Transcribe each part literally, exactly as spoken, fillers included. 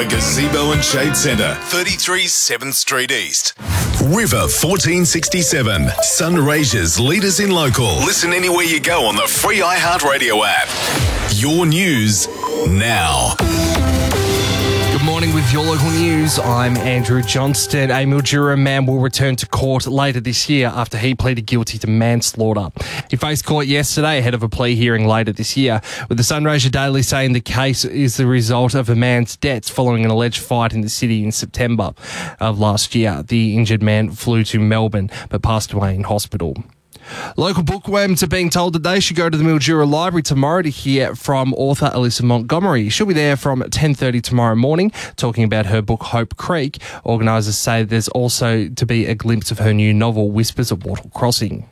The Gazebo and Shade Centre, thirty-three seventh Street East. River fourteen sixty-seven, Sunraysia's leaders in local. Listen anywhere you go on the free iHeartRadio app. Your news now. Good morning with your local news. I'm Andrew Johnston. A Mildura man will return to court later this year after he pleaded guilty to manslaughter. He faced court yesterday ahead of a plea hearing later this year, with the Sunraysia Daily saying the case is the result of a man's deaths following an alleged fight in the city in September of last year. The injured man flew to Melbourne but passed away in hospital. Local bookworms are being told that they should go to the Mildura Library tomorrow to hear from author Alyssa Montgomery. She'll be there from ten thirty tomorrow morning talking about her book Hope Creek. Organisers say there's also to be a glimpse of her new novel Whispers of Wattle Crossing.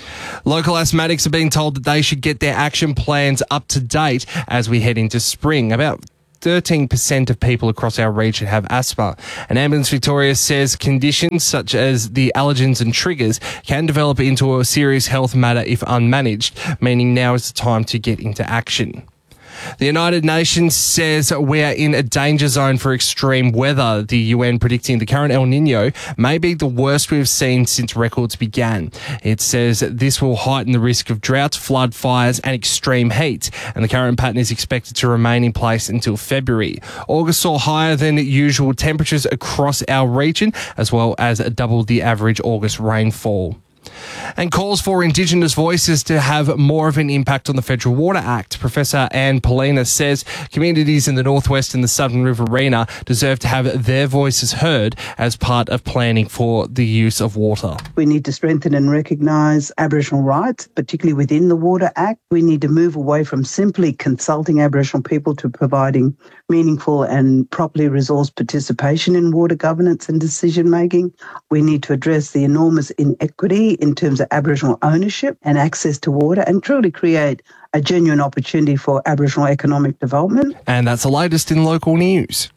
Local asthmatics are being told that they should get their action plans up to date as we head into spring. About thirteen percent of people across our region have asthma. And Ambulance Victoria says conditions such as the allergens and triggers can develop into a serious health matter if unmanaged, meaning now is the time to get into action. The United Nations says we are in a danger zone for extreme weather. The U N predicting the current El Nino may be the worst we've seen since records began. It says this will heighten the risk of droughts, flood, fires and extreme heat. And the current pattern is expected to remain in place until February. August saw higher than usual temperatures across our region, as well as double the average August rainfall. And calls for Indigenous voices to have more of an impact on the Federal Water Act. Professor Anne Polina says communities in the Northwest and the Southern Riverina deserve to have their voices heard as part of planning for the use of water. We need to strengthen and recognise Aboriginal rights, particularly within the Water Act. We need to move away from simply consulting Aboriginal people to providing meaningful and properly resourced participation in water governance and decision making. We need to address the enormous inequity in terms of Aboriginal ownership and access to water and truly create a genuine opportunity for Aboriginal economic development. And that's the latest in local news.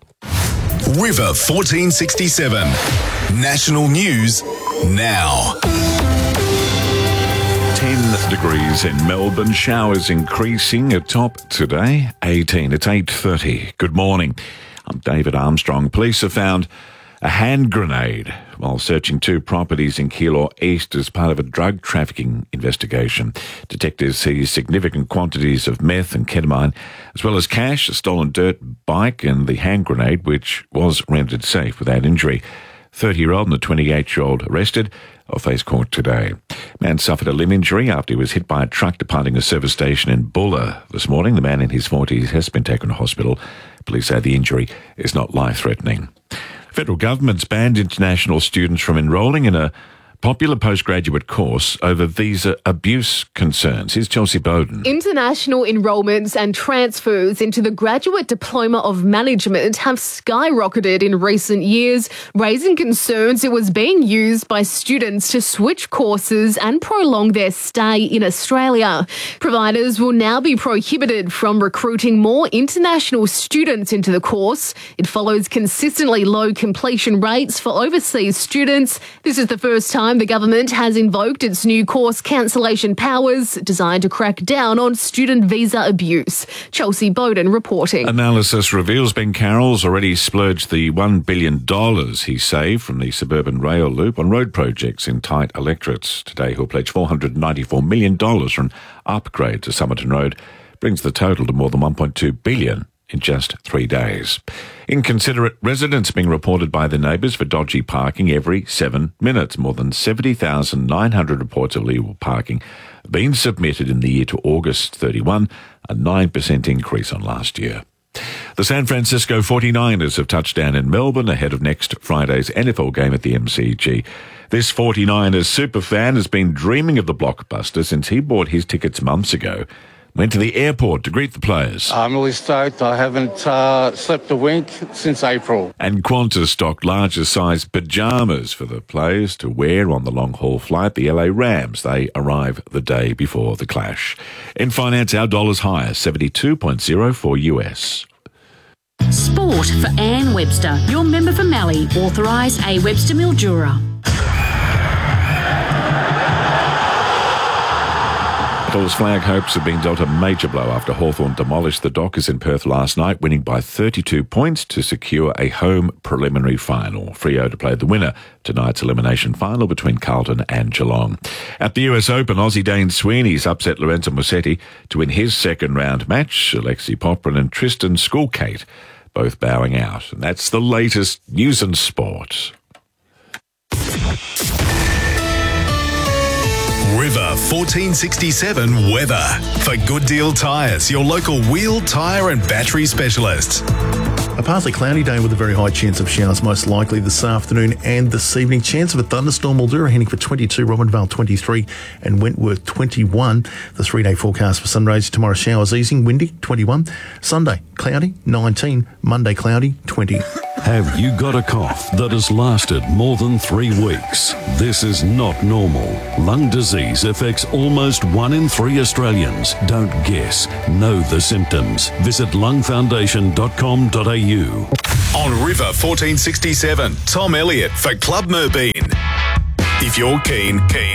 River fourteen sixty-seven, national news now. ten degrees in Melbourne, showers increasing atop today, eighteen. It's eight thirty. Good morning. I'm David Armstrong. Police have found a hand grenade while searching two properties in Keilor East as part of a drug trafficking investigation. Detectives seized significant quantities of meth and ketamine, as well as cash, a stolen dirt bike and the hand grenade, which was rendered safe without injury. thirty-year-old and the twenty-eight-year-old arrested or face court today. Man suffered a limb injury after he was hit by a truck departing a service station in Bulla this morning. The man in his forties has been taken to hospital. Police say the injury is not life-threatening. Federal government's banned international students from enrolling in a popular postgraduate course over visa abuse concerns. Here's Chelsea Bowden. International enrolments and transfers into the Graduate Diploma of Management have skyrocketed in recent years, raising concerns it was being used by students to switch courses and prolong their stay in Australia. Providers will now be prohibited from recruiting more international students into the course. It follows consistently low completion rates for overseas students. This is the first time the government has invoked its new course cancellation powers designed to crack down on student visa abuse. Chelsea Bowden reporting. Analysis reveals Ben Carroll's already splurged the one billion dollars he saved from the suburban rail loop on road projects in tight electorates. Today he'll pledge four hundred ninety-four million dollars for an upgrade to Somerton Road. Brings the total to more than one point two billion dollars in just three days. Inconsiderate residents being reported by their neighbours for dodgy parking every seven minutes. More than seventy thousand nine hundred reports of illegal parking have been submitted in the year to August thirty-first, a nine percent increase on last year. The San Francisco forty-niners have touched down in Melbourne ahead of next Friday's N F L game at the M C G. This forty-niners superfan has been dreaming of the blockbuster since he bought his tickets months ago. Went to the airport to greet the players. I'm really stoked. I haven't uh, slept a wink since April. And Qantas stocked larger size pyjamas for the players to wear on the long-haul flight. The L A Rams, they arrive the day before the clash. In finance, our dollar's higher, seventy-two point oh four U S. Sport for Anne Webster, your member for Mallee, authorised A Webster Mildura. Capitals flag hopes have been dealt a major blow after Hawthorn demolished the Dockers in Perth last night, winning by thirty-two points to secure a home preliminary final. Freo to play the winner tonight's elimination final between Carlton and Geelong. At the U S Open, Aussie Dane Sweeney's upset Lorenzo Musetti to win his second round match. Alexei Poprin and Tristan Skulkate both bowing out. And that's the latest news and sport. River fourteen sixty-seven weather. For Good Deal Tyres, your local wheel, tyre and battery specialists. A partly cloudy day with a very high chance of showers, most likely this afternoon and this evening. Chance of a thunderstorm. Mildura heading for twenty-two, Robinvale twenty-three and Wentworth twenty-one. The three-day forecast for sun rays tomorrow, showers easing, windy twenty-one. Sunday, cloudy nineteen. Monday, cloudy twenty. Have you got a cough that has lasted more than three weeks? This is not normal. Lung disease affects almost one in three Australians. Don't guess. Know the symptoms. Visit lung foundation dot com dot a u. On River fourteen sixty-seven, Tom Elliott for Club Merbeen. If you're keen, keen.